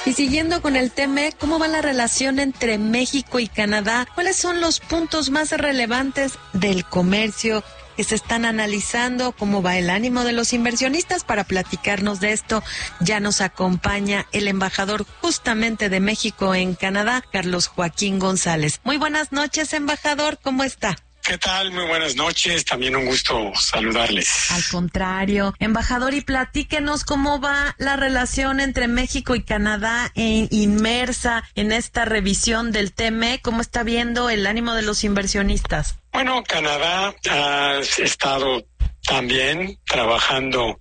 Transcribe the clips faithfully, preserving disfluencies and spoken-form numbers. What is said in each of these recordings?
Y siguiendo con el tema, ¿cómo va la relación entre México y Canadá? ¿Cuáles son los puntos más relevantes del comercio que se están analizando? ¿Cómo va el ánimo de los inversionistas? Para platicarnos de esto, ya nos acompaña el embajador justamente de México en Canadá, Carlos Joaquín González. Muy buenas noches, embajador, ¿cómo está? ¿Qué tal? Muy buenas noches, también un gusto saludarles. Al contrario, embajador, y platíquenos cómo va la relación entre México y Canadá en, inmersa en esta revisión del T M E, ¿cómo está viendo el ánimo de los inversionistas? Bueno, Canadá ha estado también trabajando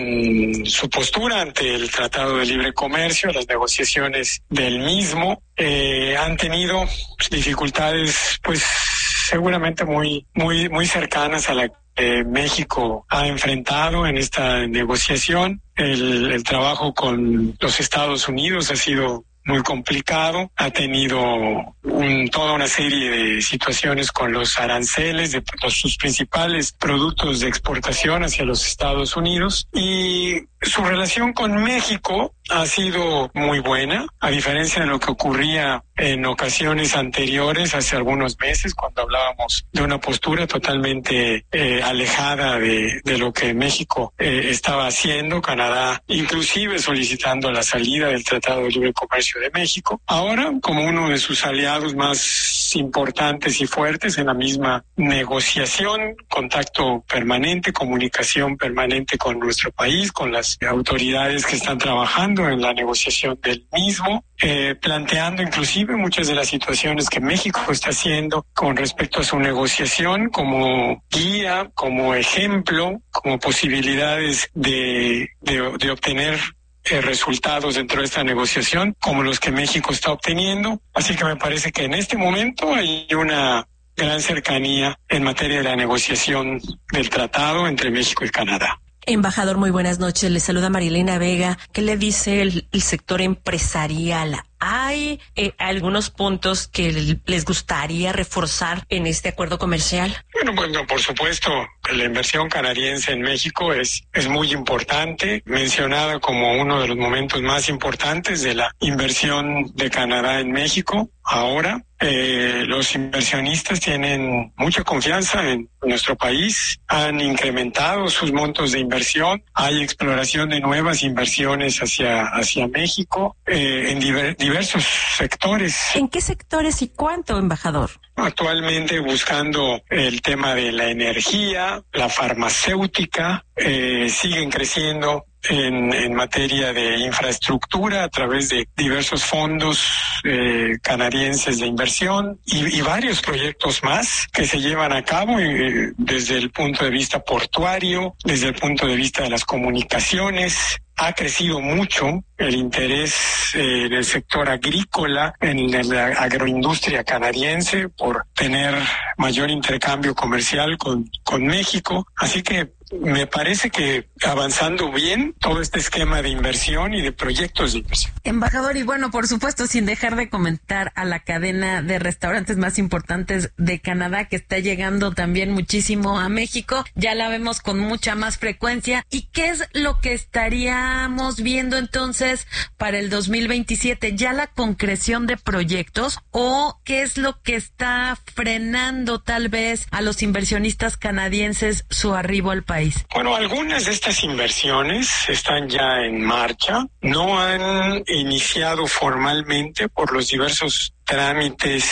en su postura ante el Tratado de Libre Comercio, las negociaciones del mismo, eh, han tenido dificultades, pues, seguramente muy, muy, muy cercanas a la que México ha enfrentado en esta negociación. El, el trabajo con los Estados Unidos ha sido muy complicado, ha tenido un, toda una serie de situaciones con los aranceles de los, sus principales productos de exportación hacia los Estados Unidos, y su relación con México ha sido muy buena, a diferencia de lo que ocurría en ocasiones anteriores, hace algunos meses, cuando hablábamos de una postura totalmente eh, alejada de, de lo que México eh, estaba haciendo, Canadá inclusive solicitando la salida del Tratado de Libre Comercio de México. Ahora, como uno de sus aliados más importantes y fuertes en la misma negociación, contacto permanente, comunicación permanente con nuestro país, con las autoridades que están trabajando en la negociación del mismo, eh, planteando inclusive muchas de las situaciones que México está haciendo con respecto a su negociación como guía, como ejemplo, como posibilidades de, de, de obtener eh, resultados dentro de esta negociación como los que México está obteniendo. Así que me parece que en este momento hay una gran cercanía en materia de la negociación del tratado entre México y Canadá. Embajador, muy buenas noches. Le saluda Marilena Vega. ¿Qué le dice el, el sector empresarial? ¿Hay eh, algunos puntos que les gustaría reforzar en este acuerdo comercial? Bueno, bueno, por supuesto, la inversión canadiense en México es, es muy importante, mencionada como uno de los momentos más importantes de la inversión de Canadá en México. Ahora, eh, los inversionistas tienen mucha confianza en nuestro país, han incrementado sus montos de inversión, hay exploración de nuevas inversiones hacia, hacia México eh, en diver, diversos sectores. ¿En qué sectores y cuánto, embajador? Actualmente buscando el tema de la energía, la farmacéutica, eh, siguen creciendo en, en materia de infraestructura a través de diversos fondos eh, canadienses de inversión y, y varios proyectos más que se llevan a cabo eh, desde el punto de vista portuario, desde el punto de vista de las comunicaciones. Ha crecido mucho el interés eh, del sector agrícola en la agroindustria canadiense por tener mayor intercambio comercial con, con México. Así que me parece que avanzando bien todo este esquema de inversión y de proyectos de inversión. Embajador, y bueno, por supuesto, sin dejar de comentar a la cadena de restaurantes más importantes de Canadá, que está llegando también muchísimo a México, ya la vemos con mucha más frecuencia. ¿Y qué es lo que estaríamos viendo entonces para el dos mil veintisiete? ¿Ya la concreción de proyectos o qué es lo que está frenando tal vez a los inversionistas canadienses su arribo al país? Bueno, algunas de estas inversiones están ya en marcha, no han iniciado formalmente por los diversos trámites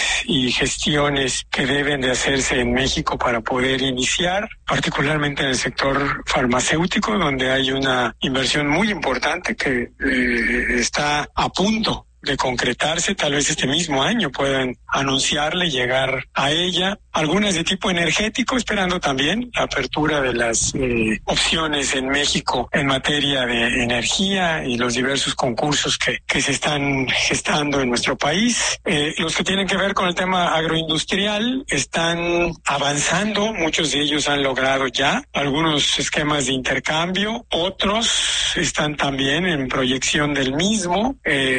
y gestiones que deben de hacerse en México para poder iniciar, particularmente en el sector farmacéutico, donde hay una inversión muy importante que eh, está a punto de concretarse. Tal vez este mismo año puedan anunciarle y llegar a ella. Algunas de tipo energético, esperando también la apertura de las eh, opciones en México en materia de energía y los diversos concursos que, que se están gestando en nuestro país. Eh, los que tienen que ver con el tema agroindustrial están avanzando, muchos de ellos han logrado ya algunos esquemas de intercambio, otros están también en proyección del mismo. Eh, también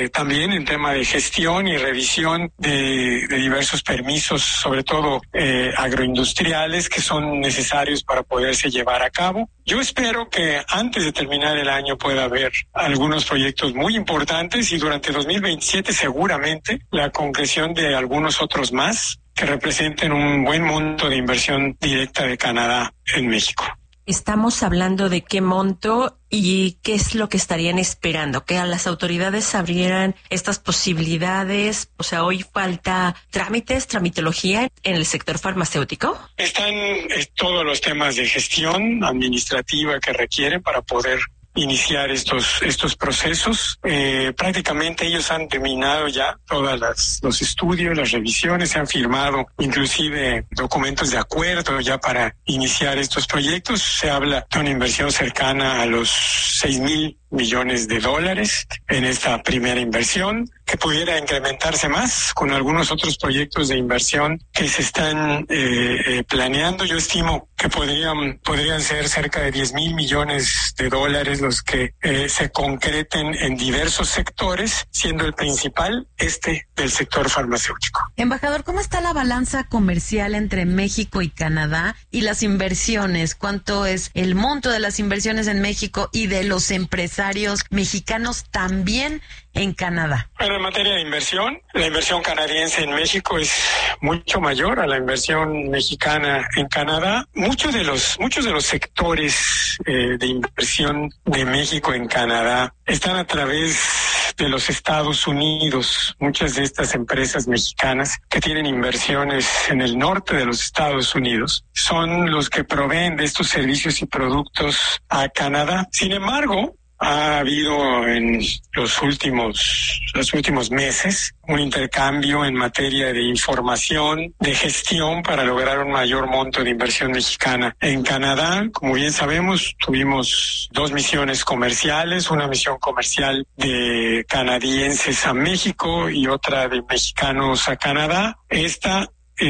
también en tema de gestión y revisión de, de diversos permisos, sobre todo eh, agroindustriales, que son necesarios para poderse llevar a cabo. Yo espero que antes de terminar el año pueda haber algunos proyectos muy importantes y durante dos mil veintisiete seguramente la concreción de algunos otros más que representen un buen monto de inversión directa de Canadá en México. Estamos hablando de qué monto y qué es lo que estarían esperando, que a las autoridades abrieran estas posibilidades. O sea, hoy falta trámites, tramitología en el sector farmacéutico. Están eh, todos los temas de gestión administrativa que requieren para poder iniciar estos estos procesos. Eh, prácticamente ellos han terminado ya todas las los estudios, las revisiones, se han firmado inclusive documentos de acuerdo ya para iniciar estos proyectos. Se habla de una inversión cercana a los seis mil millones de dólares en esta primera inversión, que pudiera incrementarse más con algunos otros proyectos de inversión que se están eh, eh, planeando. Yo estimo que podrían podrían ser cerca de diez mil millones de dólares los que eh, se concreten en diversos sectores, siendo el principal este del sector farmacéutico. Embajador, ¿cómo está la balanza comercial entre México y Canadá y las inversiones? ¿Cuánto es el monto de las inversiones en México y de los empresarios mexicanos también en Canadá? Bueno, en materia de inversión, la inversión canadiense en México es mucho mayor a la inversión mexicana en Canadá. Muchos de los muchos de los sectores eh, de inversión de México en Canadá están a través de los Estados Unidos. Muchas de estas empresas mexicanas que tienen inversiones en el norte de los Estados Unidos son los que proveen de estos servicios y productos a Canadá. Sin embargo, ha habido en los últimos, los últimos meses un intercambio en materia de información, de gestión para lograr un mayor monto de inversión mexicana en Canadá. Como bien sabemos, tuvimos dos misiones comerciales, una misión comercial de canadienses a México y otra de mexicanos a Canadá. Esta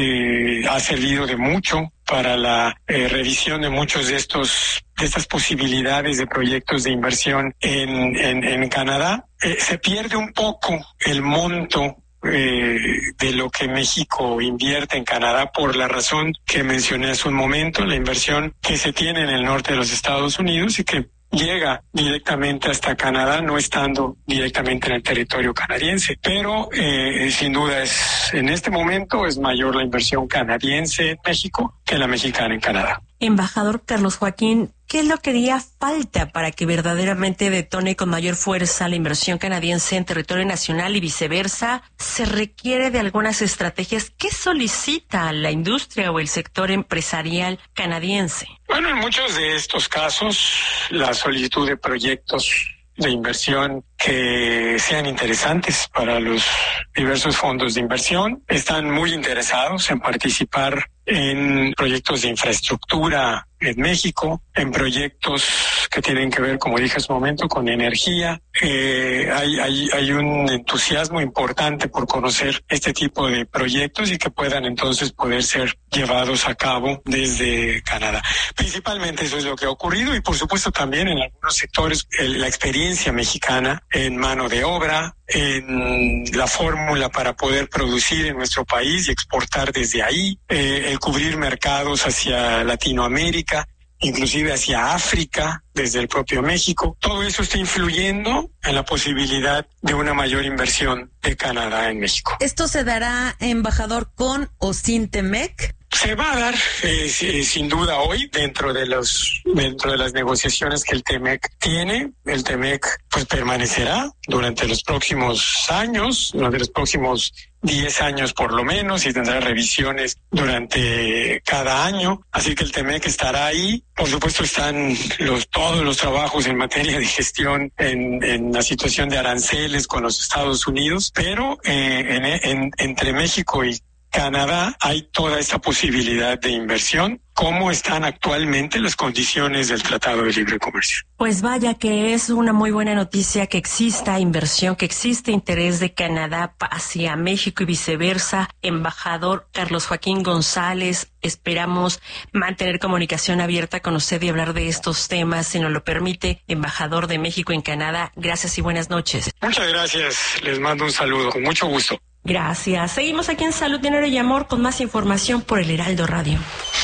eh, ha servido de mucho para la eh, revisión de muchos de estos de estas posibilidades de proyectos de inversión en, en, en Canadá. Eh, se pierde un poco el monto eh, de lo que México invierte en Canadá por la razón que mencioné hace un momento, la inversión que se tiene en el norte de los Estados Unidos y que llega directamente hasta Canadá, no estando directamente en el territorio canadiense. Pero eh, sin duda es en este momento es mayor la inversión canadiense en México que la mexicana en Canadá. Embajador Carlos Joaquín, ¿qué es lo que haría falta para que verdaderamente detone con mayor fuerza la inversión canadiense en territorio nacional y viceversa? ¿Se requiere de algunas estrategias? ¿Qué solicita la industria o el sector empresarial canadiense? Bueno, en muchos de estos casos, la solicitud de proyectos de inversión que sean interesantes para los diversos fondos de inversión están muy interesados en participar en proyectos de infraestructura en México, en proyectos que tienen que ver, como dije hace un momento, con energía. Eh, hay, hay, hay un entusiasmo importante por conocer este tipo de proyectos y que puedan entonces poder ser llevados a cabo desde Canadá. Principalmente eso es lo que ha ocurrido y por supuesto también en algunos sectores el, la experiencia mexicana en mano de obra, en la fórmula para poder producir en nuestro país y exportar desde ahí, eh, el cubrir mercados hacia Latinoamérica, inclusive hacia África, desde el propio México. Todo eso está influyendo en la posibilidad de una mayor inversión de Canadá en México. ¿Esto se dará, embajador, con o sin Temec? Se va a dar eh, sin duda hoy dentro de los dentro de las negociaciones que el Temec tiene. El Temec pues permanecerá durante los próximos años, durante los próximos diez años por lo menos, y tendrá revisiones durante cada año. Así que el Temec estará ahí. Por supuesto están los todos los trabajos en materia de gestión en, en la situación de aranceles con los Estados Unidos, pero eh, en, en, entre México y Canadá hay toda esta posibilidad de inversión. ¿Cómo están actualmente las condiciones del Tratado de Libre Comercio? Pues vaya que es una muy buena noticia que exista inversión, que existe interés de Canadá hacia México y viceversa. Embajador Carlos Joaquín González, esperamos mantener comunicación abierta con usted y hablar de estos temas, si nos lo permite, embajador de México en Canadá. Gracias y buenas noches. Muchas gracias, les mando un saludo, con mucho gusto. Gracias. Seguimos aquí en Salud, Dinero y Amor con más información por el Heraldo Radio.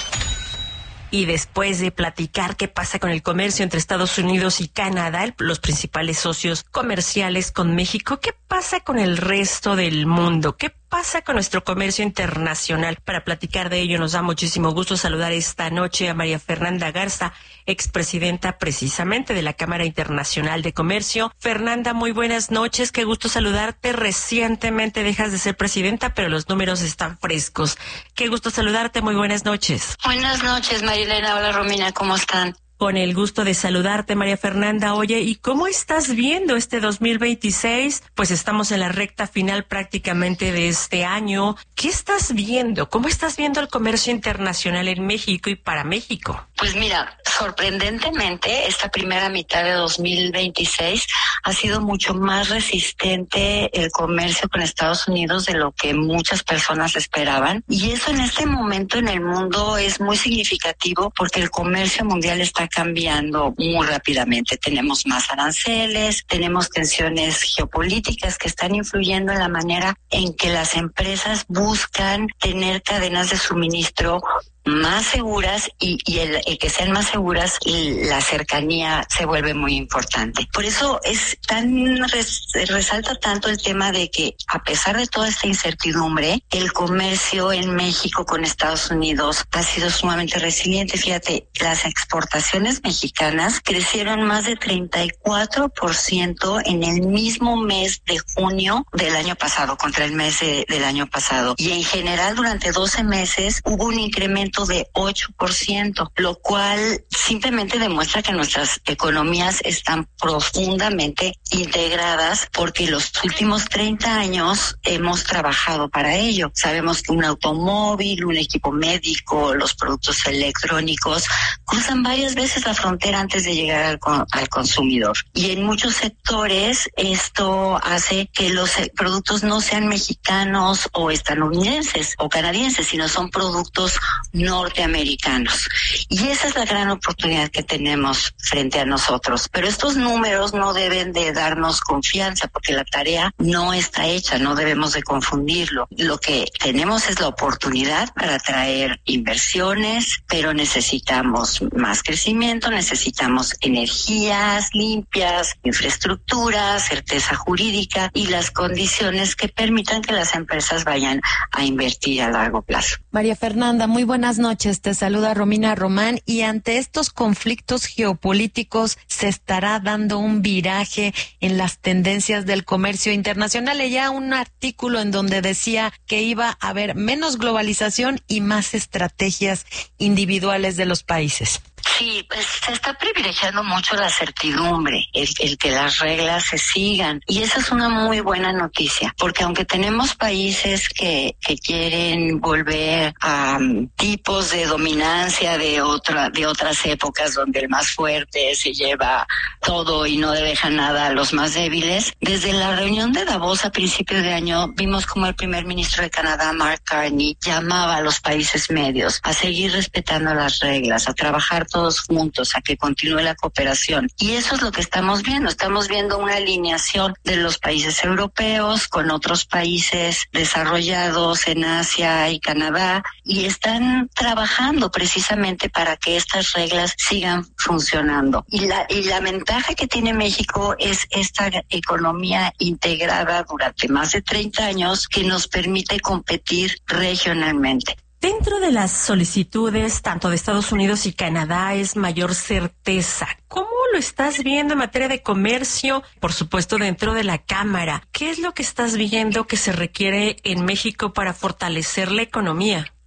Y después de platicar qué pasa con el comercio entre Estados Unidos y Canadá, los principales socios comerciales con México, ¿qué pasa con el resto del mundo? ¿Qué pasa con nuestro comercio internacional? Para platicar de ello nos da muchísimo gusto saludar esta noche a María Fernanda Garza, expresidenta precisamente de la Cámara Internacional de Comercio. Fernanda, muy buenas noches, qué gusto saludarte. Recientemente dejas de ser presidenta, pero los números están frescos. Qué gusto saludarte, muy buenas noches. Buenas noches, Marilena. Hola, Romina, ¿cómo están? Con el gusto de saludarte, María Fernanda. Oye, ¿y cómo estás viendo este dos mil veintiséis? Pues estamos en la recta final prácticamente de este año. ¿Qué estás viendo? ¿Cómo estás viendo el comercio internacional en México y para México? Pues mira, sorprendentemente, esta primera mitad de dos mil veintiséis ha sido mucho más resistente el comercio con Estados Unidos de lo que muchas personas esperaban. Y eso en este momento en el mundo es muy significativo porque el comercio mundial está cambiando muy rápidamente. Tenemos más aranceles, tenemos tensiones geopolíticas que están influyendo en la manera en que las empresas buscan tener cadenas de suministro más seguras y, y el, el que sean más seguras, la cercanía se vuelve muy importante. Por eso es tan res, resalta tanto el tema de que a pesar de toda esta incertidumbre, el comercio en México con Estados Unidos ha sido sumamente resiliente. Fíjate, las exportaciones mexicanas crecieron más de treinta y cuatro por ciento en el mismo mes de junio del año pasado contra el mes de, del año pasado. Y en general durante doce meses hubo un incremento de ocho por ciento, lo cual simplemente demuestra que nuestras economías están profundamente integradas porque los últimos treinta años hemos trabajado para ello. Sabemos que un automóvil, un equipo médico, los productos electrónicos cruzan varias veces la frontera antes de llegar al, al consumidor. Y en muchos sectores esto hace que los productos no sean mexicanos o estadounidenses o canadienses, sino son productos norteamericanos. Y esa es la gran oportunidad que tenemos frente a nosotros. Pero estos números no deben de darnos confianza porque la tarea no está hecha, no debemos de confundirlo. Lo que tenemos es la oportunidad para atraer inversiones, pero necesitamos más crecimiento, necesitamos energías limpias, infraestructura, certeza jurídica y las condiciones que permitan que las empresas vayan a invertir a largo plazo. María Fernanda, muy buenas noches. Te saluda Romina Román y ante estos conflictos geopolíticos se estará dando un viraje en las tendencias del comercio internacional. Leía un artículo en donde decía que iba a haber menos globalización y más estrategias individuales de los países. Sí, pues se está privilegiando mucho la certidumbre, el, el que las reglas se sigan. Y esa es una muy buena noticia, porque aunque tenemos países que, que quieren volver a um, tipos de dominancia de otra, de otras épocas donde el más fuerte se lleva todo y no deja nada a los más débiles, desde la reunión de Davos a principios de año vimos como el primer ministro de Canadá, Mark Carney, llamaba a los países medios a seguir respetando las reglas, a trabajar todos juntos, a que continúe la cooperación. Y eso es lo que estamos viendo. Estamos viendo una alineación de los países europeos con otros países desarrollados en Asia y Canadá y están trabajando precisamente para que estas reglas sigan funcionando. Y la, y la ventaja que tiene México es esta economía integrada durante más de treinta años que nos permite competir regionalmente. Dentro de las solicitudes, tanto de Estados Unidos y Canadá, es mayor certeza. ¿Cómo lo estás viendo en materia de comercio? Por supuesto, dentro de la Cámara. ¿Qué es lo que estás viendo que se requiere en México para fortalecer la economía?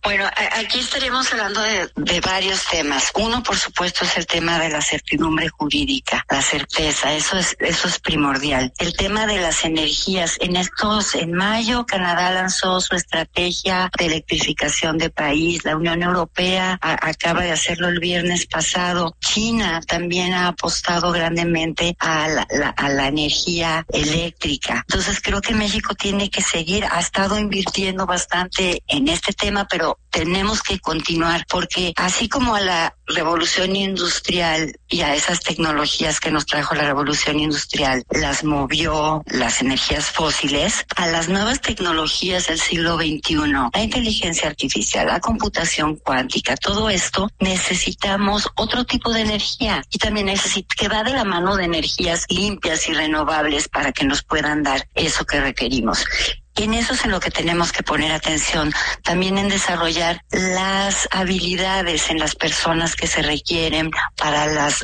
Bueno, aquí estaríamos hablando de, de varios temas. Uno, por supuesto, es el tema de la certidumbre jurídica, la certeza, eso es, eso es primordial. El tema de las energías. En estos, en mayo, Canadá lanzó su estrategia de electrificación de país. La Unión Europea a, acaba de hacerlo el viernes pasado. China también ha apostado grandemente a la, la, a la energía eléctrica. Entonces, creo que México tiene que seguir, ha estado invirtiendo bastante en este tema, pero tenemos que continuar, porque así como a la revolución industrial y a esas tecnologías que nos trajo la revolución industrial las movió las energías fósiles, a las nuevas tecnologías del siglo veintiuno, la inteligencia artificial, la computación cuántica, todo esto necesitamos otro tipo de energía, y también necesita que va de la mano de energías limpias y renovables para que nos puedan dar eso que requerimos. En eso es en lo que tenemos que poner atención, también en desarrollar las habilidades en las personas que se requieren para las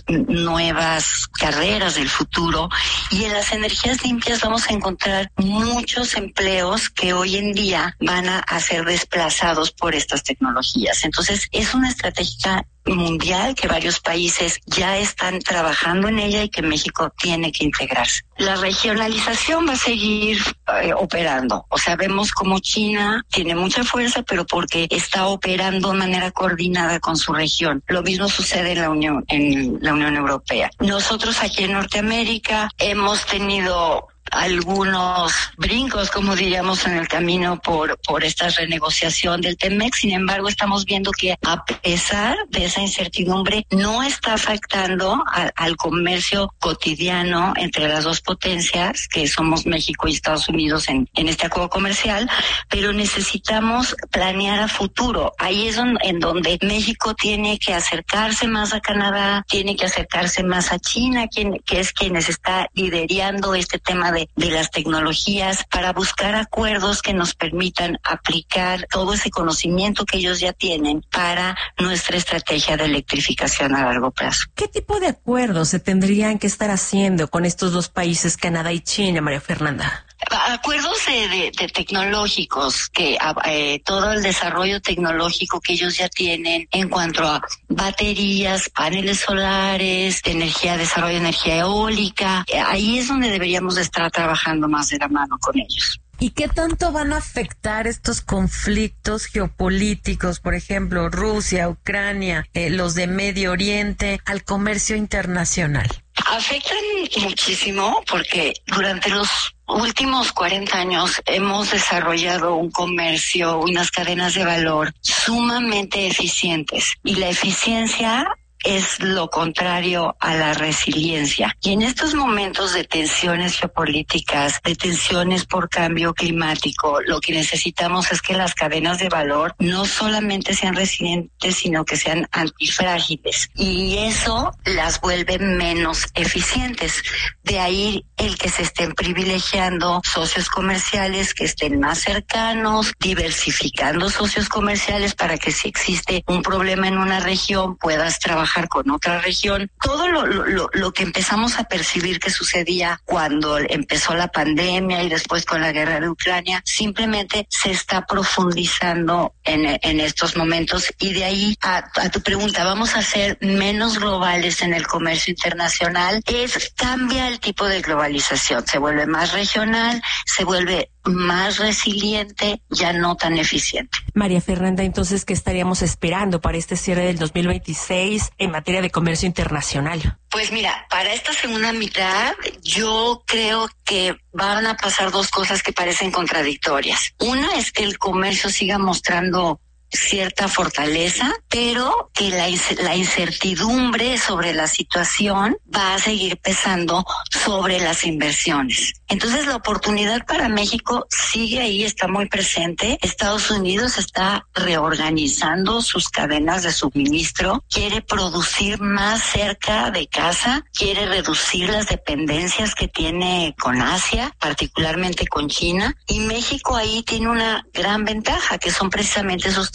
nuevas carreras del futuro, y en las energías limpias vamos a encontrar muchos empleos que hoy en día van a, a ser desplazados por estas tecnologías. Entonces, es una estrategia mundial que varios países ya están trabajando en ella y que México tiene que integrarse. La regionalización va a seguir eh, operando. O sea, vemos como China tiene mucha fuerza, pero porque está operando de manera coordinada con su región. Lo mismo sucede en la Unión, en la Unión Europea. Nosotros aquí en Norteamérica hemos tenido algunos brincos, como diríamos, en el camino por por esta renegociación del TEMEC. Sin embargo, estamos viendo que a pesar de esa incertidumbre no está afectando a, al comercio cotidiano entre las dos potencias, que somos México y Estados Unidos en, en este acuerdo comercial, pero necesitamos planear a futuro. Ahí es donde, en donde México tiene que acercarse más a Canadá, tiene que acercarse más a China, quien, que es quienes está liderando este tema de De, de las tecnologías, para buscar acuerdos que nos permitan aplicar todo ese conocimiento que ellos ya tienen para nuestra estrategia de electrificación a largo plazo. ¿Qué tipo de acuerdos se tendrían que estar haciendo con estos dos países, Canadá y China, María Fernanda? Acuerdos de, de, de tecnológicos, que eh, todo el desarrollo tecnológico que ellos ya tienen en cuanto a baterías, paneles solares, de energía, desarrollo de energía eólica, eh, ahí es donde deberíamos de estar trabajando más de la mano con ellos. ¿Y qué tanto van a afectar estos conflictos geopolíticos, por ejemplo, Rusia, Ucrania, eh, los de Medio Oriente, al comercio internacional? Afectan muchísimo porque durante los últimos cuarenta años hemos desarrollado un comercio, unas cadenas de valor sumamente eficientes, y la eficiencia es lo contrario a la resiliencia. Y en estos momentos de tensiones geopolíticas, de tensiones por cambio climático, lo que necesitamos es que las cadenas de valor no solamente sean resilientes, sino que sean antifrágiles. Y eso las vuelve menos eficientes. De ahí el que se estén privilegiando socios comerciales que estén más cercanos, diversificando socios comerciales para que si existe un problema en una región puedas trabajar con otra región. Todo lo, lo, lo que empezamos a percibir que sucedía cuando empezó la pandemia y después con la guerra de Ucrania, simplemente se está profundizando en, en estos momentos. Y de ahí a, a tu pregunta, ¿vamos a ser menos globales en el comercio internacional? Es cambia el tipo de globalización, se vuelve más regional, se vuelve más resiliente, ya no tan eficiente. María Fernanda, entonces, ¿qué estaríamos esperando para este cierre del dos mil veintiséis en materia de comercio internacional? Pues mira, para esta segunda mitad yo creo que van a pasar dos cosas que parecen contradictorias. Una es que el comercio siga mostrando cierta fortaleza, pero que la, la incertidumbre sobre la situación va a seguir pesando sobre las inversiones. Entonces la oportunidad para México sigue ahí, está muy presente. Estados Unidos está reorganizando sus cadenas de suministro, quiere producir más cerca de casa, quiere reducir las dependencias que tiene con Asia, particularmente con China, y México ahí tiene una gran ventaja, que son precisamente esos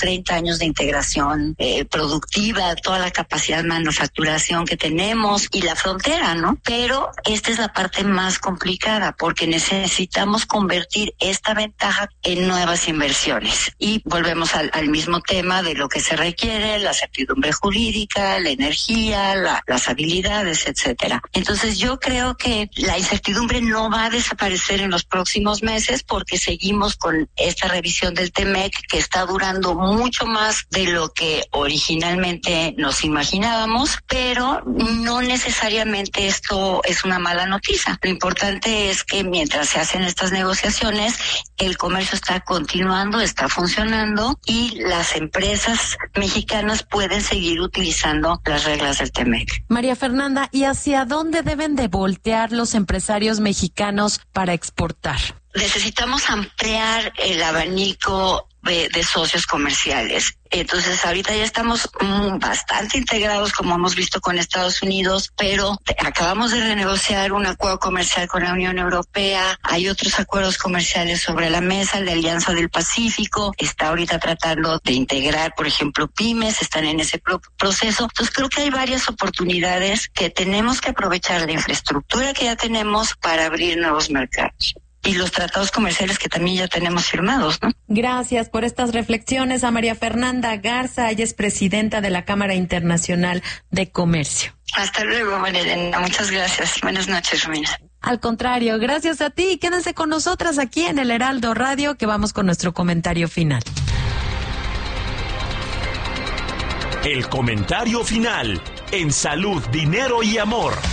treinta años de integración eh, productiva, toda la capacidad de manufacturación que tenemos y la frontera, ¿no? Pero esta es la parte más complicada porque necesitamos convertir esta ventaja en nuevas inversiones. Y volvemos al, al mismo tema de lo que se requiere, la certidumbre jurídica, la energía, la, las habilidades, etcétera. Entonces yo creo que la incertidumbre no va a desaparecer en los próximos meses porque seguimos con esta revisión del T M E C que está durando mucho más de lo que originalmente nos imaginábamos, pero no necesariamente esto es una mala noticia. Lo importante es que mientras se hacen estas negociaciones, el comercio está continuando, está funcionando y las empresas mexicanas pueden seguir utilizando las reglas del T M E C. María Fernanda, ¿y hacia dónde deben de voltear los empresarios mexicanos para exportar? Necesitamos ampliar el abanico de, de socios comerciales. Entonces, ahorita ya estamos mm, bastante integrados, como hemos visto con Estados Unidos, pero acabamos de renegociar un acuerdo comercial con la Unión Europea. Hay otros acuerdos comerciales sobre la mesa, la Alianza del Pacífico está ahorita tratando de integrar, por ejemplo, pymes, están en ese pro- proceso. Entonces, creo que hay varias oportunidades que tenemos que aprovechar la infraestructura que ya tenemos para abrir nuevos mercados. Y los tratados comerciales que también ya tenemos firmados, ¿no? Gracias por estas reflexiones a María Fernanda Garza. Ella es presidenta de la Cámara Internacional de Comercio. Hasta luego, María Elena. Muchas gracias. Buenas noches, Romina. Al contrario, gracias a ti. Quédense con nosotras aquí en el Heraldo Radio, que vamos con nuestro comentario final. El comentario final en Salud, Dinero y Amor.